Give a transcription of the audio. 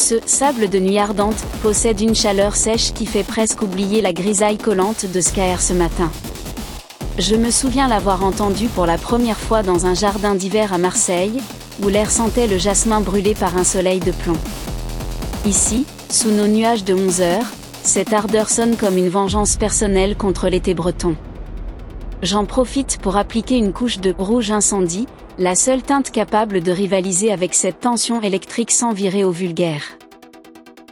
Ce « sable de nuit ardente » possède une chaleur sèche qui fait presque oublier la grisaille collante de Scaër ce matin. Je me souviens l'avoir entendu pour la première fois dans un jardin d'hiver à Marseille, où l'air sentait le jasmin brûlé par un soleil de plomb. Ici, sous nos nuages de 11 heures, cette ardeur sonne comme une vengeance personnelle contre l'été breton. J'en profite pour appliquer une couche de rouge incendie, la seule teinte capable de rivaliser avec cette tension électrique sans virer au vulgaire.